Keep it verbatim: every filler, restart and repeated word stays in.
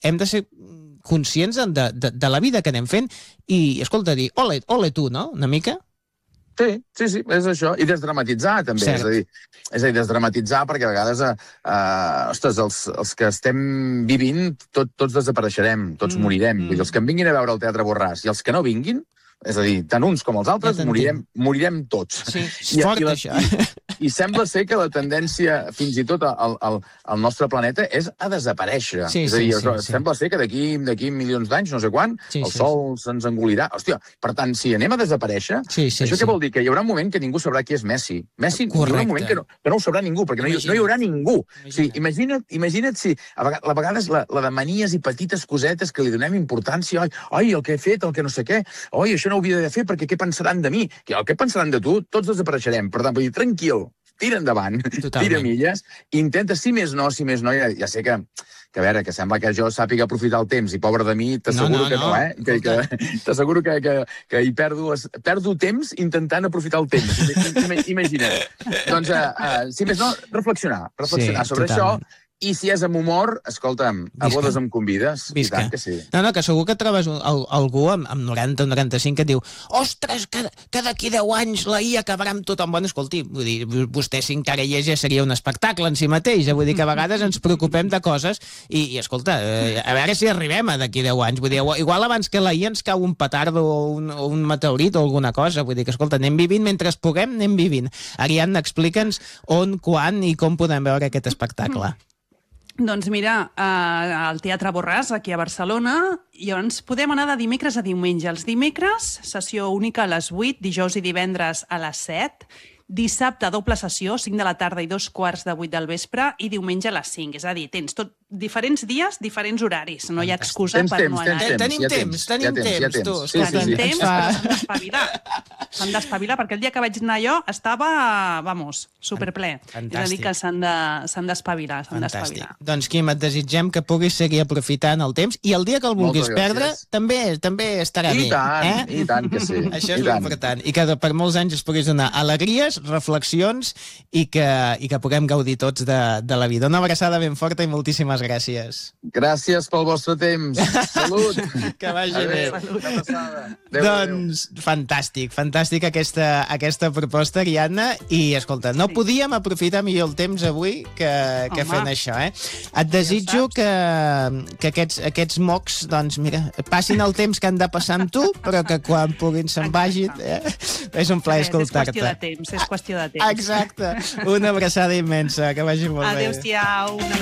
hem de ser conscients de, de, de la vida que anem fent i, escolta, dir, ole, ole tu, no?, una mica. Sí, sí, sí, és això. I desdramatitzar, també. Cert. És a dir, és a dir, desdramatitzar, perquè a vegades, eh, eh, ostres, els, els que estem vivint, tot, tots desapareixerem, tots mm, morirem. Mm. Vull dir, els que en vinguin a veure el Teatre Borràs i els que no vinguin, és a dir, tant uns com els altres, ja morirem, morirem tots. Sí, és I, fort, i la, això. I, I sembla ser que la tendència, fins i tot al, al, al nostre planeta, és a desaparèixer. Sí, és a dir, sí, sí, sembla sí. ser que d'aquí d'aquí milions d'anys, no sé quan, sí, el sí, sol sí. se'ns engolirà. Hòstia, per tant, si anem a desaparèixer, sí, sí, això sí. què vol dir? Que hi haurà un moment que ningú sabrà qui és Messi. Messi, Correcte. Hi haurà un moment que no, que no ho sabrà ningú, perquè no hi, no hi haurà ningú. Imagina't. O sigui, imagina't, imagina't si a vegades la, la de manies i petites cosetes que li donem importància, oi, oi, el que he fet, el que no sé què, oi, això no ho havia de fer perquè què pensaran de mi? Que el que pensaran de tu, tots desapareixerem. Per tant, vull dir, tranquil, tira endavant, Totalment. tira milles, intenta, si més no, si més no, ja, ja sé que, que a veure, que sembla que jo sàpiga aprofitar el temps, i pobre de mi, t'asseguro no, no, que no, no eh? Que, que, t'asseguro que, que, que hi perdo, perdo temps intentant aprofitar el temps. Imagina't. Doncs, uh, uh, si més no, reflexionar, reflexionar sí, sobre totalment. Això. I si és amb humor, escolta'm, a Visca. bodes em convides. Visca. I tant que sí. No, no, que segur que trobes un, el, algú amb, amb noranta o noranta-cinc que et diu ostres, que, que d'aquí deu anys la I A acabarà amb tothom. Bueno, escolti, vull dir, vostè si encara hi és ja seria un espectacle en si mateix. Vull dir que a vegades ens preocupem de coses i, i escolta, eh, a veure si arribem a d'aquí deu anys. Vull dir, igual abans que la I A ens cau un petardo o un, o un meteorit o alguna cosa. Vull dir que, escolta, anem vivint mentre puguem, anem vivint. Ariadna, explica'ns on, quan i com podem veure aquest espectacle. Doncs mira, eh, al Teatre Borràs, aquí a Barcelona, i llavors podem anar de dimecres a diumenge. Els dimecres, sessió única a les vuit, dijous i divendres a les set, dissabte, doble sessió, cinc de la tarda i dos quarts de vuit del vespre, i diumenge a les cinc. És a dir, tens tot diferents dies, diferents horaris. No hi ha excusa tens per temps, no anar. Tens tenim temps, tenim temps, tu. Sí, sí, tenim sí. temps, s'han d'espavilar. S'han d'espavilar, perquè el dia que vaig anar jo estava, vamos, superple. Fantàstic. És a dir, que s'han d'espavilar, s'han d'espavilar. Doncs, Quim, et desitgem que puguis seguir aprofitant el temps i el dia que el vulguis perdre també també estarà I bé. Tant, eh? I tant que sí. Això és important. I que per molts anys es puguis donar alegries, reflexions i que, i que puguem gaudir tots de, de la vida. Una abraçada ben forta i moltíssimes gràcies. Gràcies pel vostre temps. Salut. Que vagi bé. Salut. Doncs fantàstic, fantàstic aquesta, aquesta proposta, Ariadna, i escolta, no podíem aprofitar millor el temps avui que, que fent això, eh? Et desitjo que, que aquests, aquests mocs, doncs mira, passin el temps que han de passar amb tu, però que quan puguin se'n vagin, eh? És un plaer escoltar-te. És qüestió de temps, és qüestió de temps. Exacte. Una abraçada immensa, que vagi molt bé. Adéu-siau.